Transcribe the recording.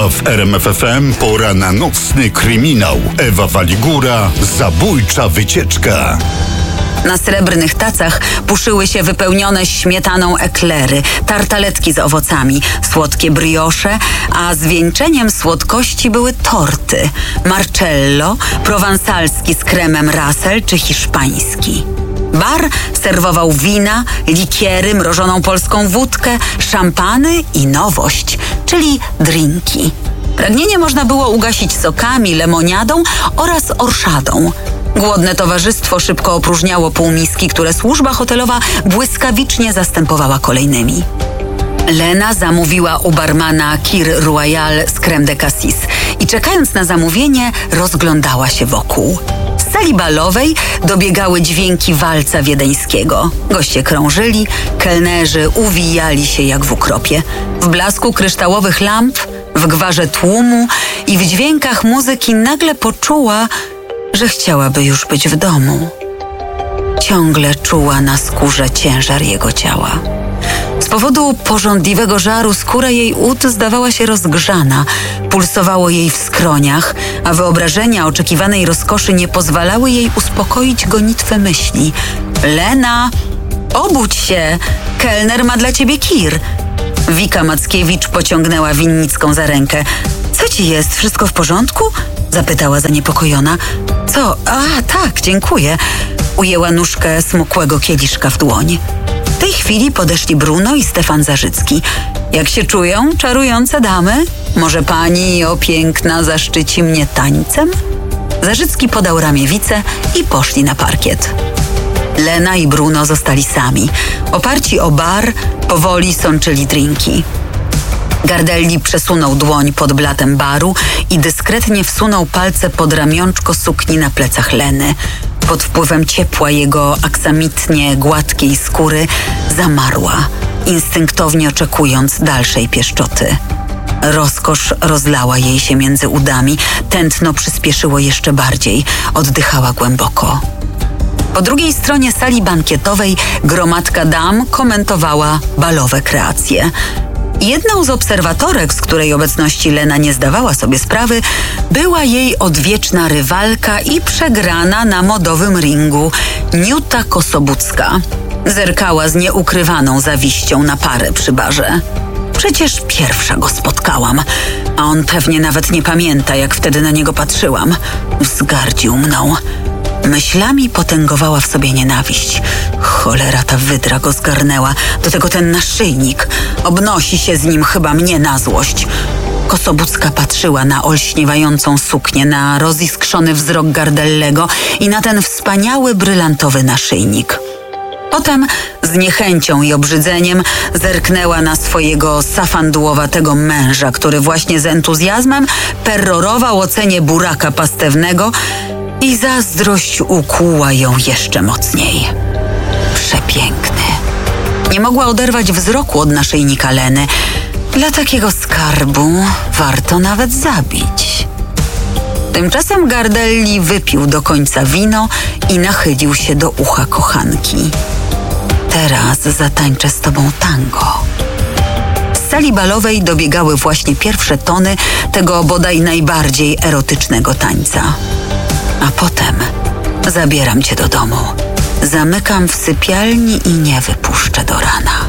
A w RMF FM pora na nocny kryminał. Ewa Waligura, zabójcza wycieczka. Na srebrnych tacach puszyły się wypełnione śmietaną eklery, tartaletki z owocami, słodkie briosze, a zwieńczeniem słodkości były torty. Marcello, prowansalski z kremem Rassel czy hiszpański. Bar serwował wina, likiery, mrożoną polską wódkę, szampany i nowość, czyli drinki. Pragnienie można było ugasić sokami, lemoniadą oraz orszadą. Głodne towarzystwo szybko opróżniało półmiski, które służba hotelowa błyskawicznie zastępowała kolejnymi. Lena zamówiła u barmana Kir Royal z crème de cassis i czekając na zamówienie rozglądała się wokół. Z sali balowej dobiegały dźwięki walca wiedeńskiego. Goście krążyli, kelnerzy uwijali się jak w ukropie. W blasku kryształowych lamp, w gwarze tłumu i w dźwiękach muzyki nagle poczuła, że chciałaby już być w domu. Ciągle czuła na skórze ciężar jego ciała. Z powodu pożądliwego żaru skóra jej ud zdawała się rozgrzana, pulsowało jej w skroniach, a wyobrażenia oczekiwanej rozkoszy nie pozwalały jej uspokoić gonitwę myśli. Lena, obudź się, kelner ma dla ciebie kir. Wika Mackiewicz pociągnęła winnicką za rękę. Co ci jest? Wszystko w porządku? Zapytała zaniepokojona. Co? A, tak, dziękuję. Ujęła nóżkę smukłego kieliszka w dłoń. W tej chwili podeszli Bruno i Stefan Zarzycki. Jak się czują, czarujące damy? Może pani, o piękna, zaszczyci mnie tańcem? Zarzycki podał ramię Wice i poszli na parkiet. Lena i Bruno zostali sami. Oparci o bar, powoli sączyli drinki. Gardelli przesunął dłoń pod blatem baru i dyskretnie wsunął palce pod ramionczko sukni na plecach Leny. Pod wpływem ciepła jego aksamitnie gładkiej skóry zamarła, instynktownie oczekując dalszej pieszczoty. Rozkosz rozlała jej się między udami, tętno przyspieszyło jeszcze bardziej, oddychała głęboko. Po drugiej stronie sali bankietowej gromadka dam komentowała balowe kreacje. Jedną z obserwatorek, z której obecności Lena nie zdawała sobie sprawy, była jej odwieczna rywalka i przegrana na modowym ringu, Niuta Kosobucka. Zerkała z nieukrywaną zawiścią na parę przy barze. Przecież pierwsza go spotkałam, a on pewnie nawet nie pamięta, jak wtedy na niego patrzyłam. Wzgardził mną. Myślami potęgowała w sobie nienawiść. Cholera, ta wydra go zgarnęła. Do tego ten naszyjnik. Obnosi się z nim chyba mnie na złość. Kosobucka patrzyła na olśniewającą suknię, na roziskrzony wzrok Gardellego i na ten wspaniały brylantowy naszyjnik. Potem z niechęcią i obrzydzeniem zerknęła na swojego safandułowatego męża, który właśnie z entuzjazmem perorował o cenie buraka pastewnego i zazdrość ukłuła ją jeszcze mocniej. Przepiękny. Nie mogła oderwać wzroku od naszyjnika Leny. Dla takiego skarbu warto nawet zabić. Tymczasem Gardelli wypił do końca wino i nachylił się do ucha kochanki. Teraz zatańczę z tobą tango. Z sali balowej dobiegały właśnie pierwsze tony tego bodaj najbardziej erotycznego tańca. A potem zabieram cię do domu. Zamykam w sypialni i nie wypuszczę do rana.